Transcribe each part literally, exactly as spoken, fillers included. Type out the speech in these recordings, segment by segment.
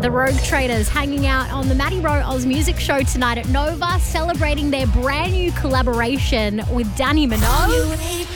The Rogue Traders hanging out on the Maddie Rowe Oz Music Show tonight at Nova, celebrating their brand new collaboration with Danny Minogue.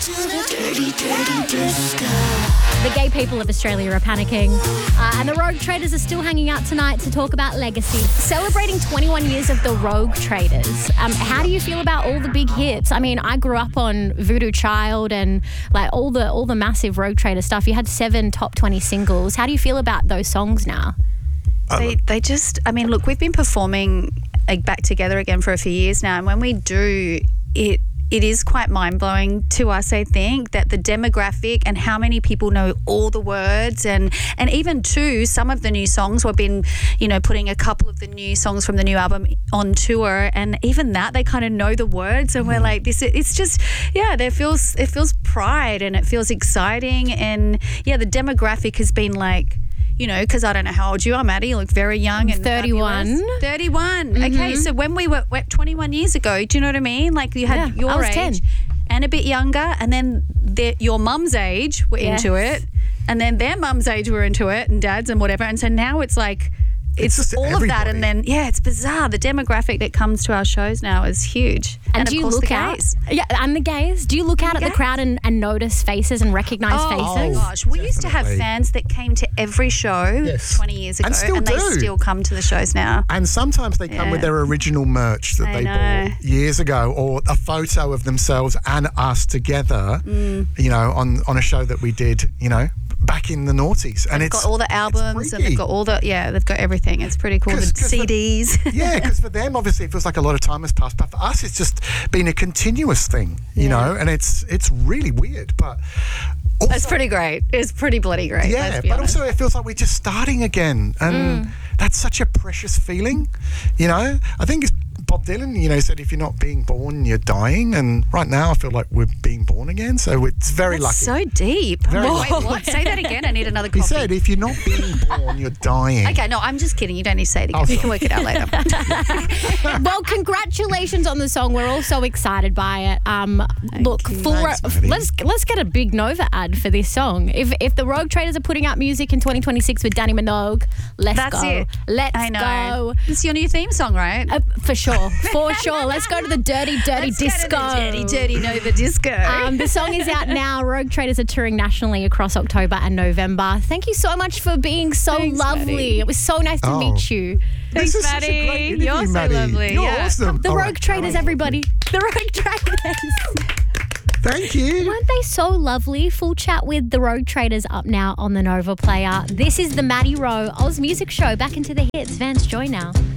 The gay people of Australia are panicking. Uh, and the Rogue Traders are still hanging out tonight to talk about legacy. Celebrating twenty-one years of the Rogue Traders. Um, how do you feel about all the big hits? I mean, I grew up on Voodoo Child and like all the all the massive Rogue Trader stuff. You had seven top twenty singles. How do you feel about those songs now? They, they just, I mean, look, we've been performing like, back together again for a few years now. And when we do, it it is quite mind-blowing to us, I think, that the demographic and how many people know all the words. And, and even, too, some of the new songs, we've been, you know, putting a couple of the new songs from the new album on tour. And even that, they kind of know the words. And we're like, this. It's just, yeah, there feels it feels pride and it feels exciting. And, yeah, the demographic has been like, you know, because I don't know how old you are, Maddie. You look very young. And thirty-one. Fabulous. thirty-one. Mm-hmm. Okay, so when we were what, twenty-one years ago, do you know what I mean? Like you had Yeah, your I was age ten. and a bit younger, and then their, your mum's age were Yes. into it, and then their mum's age were into it, and dad's and whatever. And so now it's like, It's it's, just all of that. everybody. And then, yeah, it's bizarre. The demographic that comes to our shows now is huge. And, And, do of you course, look the out? gays. Yeah, and the gays. Do you look out at the gays. crowd and, and notice faces and recognise Oh, faces? gosh. We used to have Definitely. fans that came to every show Yes. twenty years ago, And still they do. still come to the shows now. And sometimes they come Yeah. with their original merch that I they know. bought years ago, or a photo of themselves and us together, Mm. you know, on, on a show that we did, you know, back in the noughties. And They've it's got all the albums and freaky. they've got all the, yeah, they've got everything. It's pretty cool. 'Cause- The 'cause the- C Ds. yeah, because for them, obviously, it feels like a lot of time has passed. But for us, it's just been a continuous thing, you Yeah. know, and it's it's really weird. But also, It's pretty great. It's pretty bloody great. yeah, let's be but honest. also it feels like we're just starting again. And that's such a precious feeling, you know. I think it's Bob Dylan, you know, said if you're not being born, you're dying. And right now I feel like we're being born again. So it's very That's lucky. so deep. Very Wait, lucky. what? Say that again. I need another He coffee. said if you're not being born, you're dying. Okay, no, I'm just kidding. You don't need to say it again. Oh, you sorry. can work it out later. Well, congratulations on the song. We're all so excited by it. Um, look, you. full Thanks, ro- Maddie. let's let's get a big Nova ad for this song. If if the Rogue Traders are putting out music in twenty twenty-six with Danny Minogue, let's That's go. it. Let's I know. go. It's your new theme song, right? Uh, for sure, for sure. Let's go to the dirty, dirty Let's disco. go to the dirty, dirty Nova disco. Um, the song is out now. Rogue Traders are touring nationally across October and November. Thank you so much for being so Thanks, lovely. Maddie. It was so nice to Oh. meet you. This Thanks, is such a Maddie. great interview, You're so Maddie. lovely, You're yeah. awesome. The All Rogue right. Traders, everybody. The Rogue Traders. Thank you. Weren't they so lovely? Full chat with the Rogue Traders up now on the Nova Player. This is the Maddie Rowe Oz Music Show. Back into the hits. Vance Joy now.